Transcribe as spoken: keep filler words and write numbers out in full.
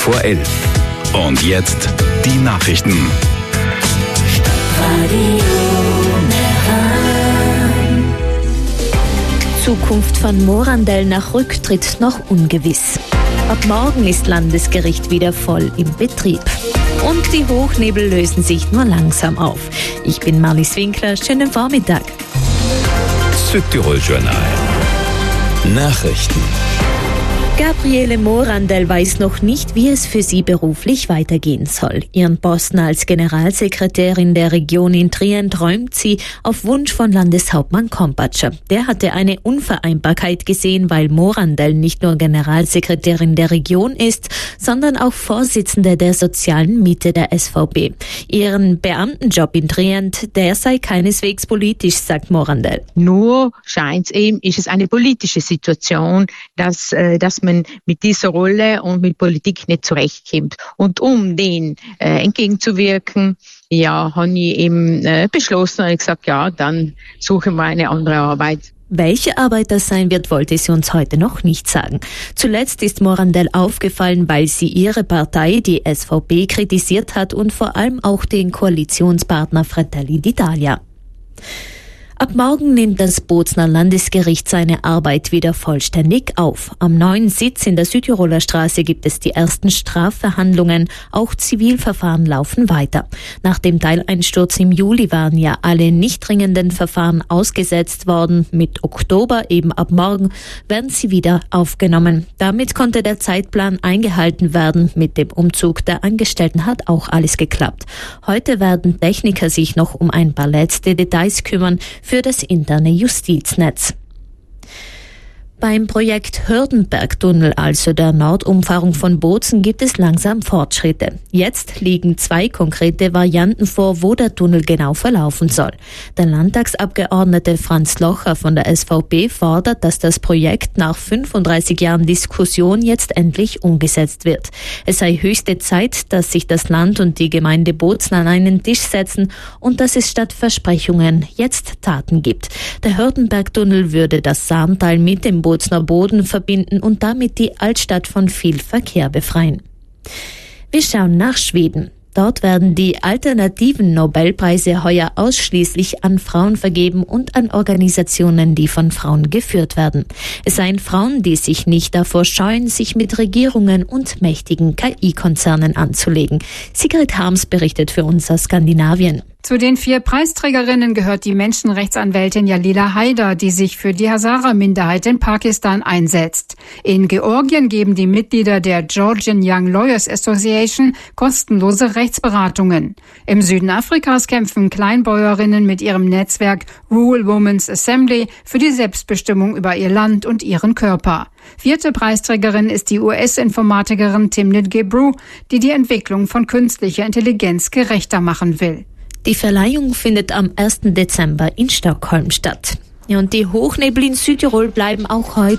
vor elf. Und jetzt die Nachrichten. Zukunft von Morandell nach Rücktritt noch ungewiss. Ab morgen ist Landesgericht wieder voll im Betrieb. Und die Hochnebel lösen sich nur langsam auf. Ich bin Marlies Winkler, schönen Vormittag. Südtirol Journal. Nachrichten. Gabriele Morandell weiß noch nicht, wie es für sie beruflich weitergehen soll. Ihren Posten als Generalsekretärin der Region in Trient räumt sie auf Wunsch von Landeshauptmann Kompatscher. Der hatte eine Unvereinbarkeit gesehen, weil Morandell nicht nur Generalsekretärin der Region ist, sondern auch Vorsitzende der sozialen Mitte der S V B. Ihren Beamtenjob in Trient, der sei keineswegs politisch, sagt Morandell. Nur scheint es eben, ist es eine politische Situation, dass, äh, dass man mit dieser Rolle und mit Politik nicht zurechtkommt. Und um den äh, entgegenzuwirken, ja, habe ich eben äh, beschlossen und gesagt, ja, dann suchen wir eine andere Arbeit. Welche Arbeit das sein wird, wollte sie uns heute noch nicht sagen. Zuletzt ist Morandell aufgefallen, weil sie ihre Partei, die S V B, kritisiert hat und vor allem auch den Koalitionspartner Fratelli d'Italia. Ab morgen nimmt das Bozner Landesgericht seine Arbeit wieder vollständig auf. Am neuen Sitz in der Südtiroler Straße gibt es die ersten Strafverhandlungen. Auch Zivilverfahren laufen weiter. Nach dem Teileinsturz im Juli waren ja alle nicht dringenden Verfahren ausgesetzt worden. Mit Oktober, eben ab morgen, werden sie wieder aufgenommen. Damit konnte der Zeitplan eingehalten werden. Mit dem Umzug der Angestellten hat auch alles geklappt. Heute werden Techniker sich noch um ein paar letzte Details kümmern für das interne Justiznetz. Beim Projekt Hördenberg-Tunnel, also der Nordumfahrung von Bozen, gibt es langsam Fortschritte. Jetzt liegen zwei konkrete Varianten vor, wo der Tunnel genau verlaufen soll. Der Landtagsabgeordnete Franz Locher von der S V B fordert, dass das Projekt nach fünfunddreißig Jahren Diskussion jetzt endlich umgesetzt wird. Es sei höchste Zeit, dass sich das Land und die Gemeinde Bozen an einen Tisch setzen und dass es statt Versprechungen jetzt Taten gibt. Der Hördenberg-Tunnel würde das Saartal mit dem Bozner Boden verbinden und damit die Altstadt von viel Verkehr befreien. Wir schauen nach Schweden. Dort werden die alternativen Nobelpreise heuer ausschließlich an Frauen vergeben und an Organisationen, die von Frauen geführt werden. Es seien Frauen, die sich nicht davor scheuen, sich mit Regierungen und mächtigen K I-Konzernen anzulegen. Sigrid Harms berichtet für uns aus Skandinavien. Zu den vier Preisträgerinnen gehört die Menschenrechtsanwältin Jalila Haider, die sich für die Hazara-Minderheit in Pakistan einsetzt. In Georgien geben die Mitglieder der Georgian Young Lawyers Association kostenlose Rechtsberatungen. Im Süden Afrikas kämpfen Kleinbäuerinnen mit ihrem Netzwerk Rural Women's Assembly für die Selbstbestimmung über ihr Land und ihren Körper. Vierte Preisträgerin ist die U S-Informatikerin Timnit Gebru, die die Entwicklung von künstlicher Intelligenz gerechter machen will. Die Verleihung findet am ersten Dezember in Stockholm statt. Ja, und die Hochnebel in Südtirol bleiben auch heute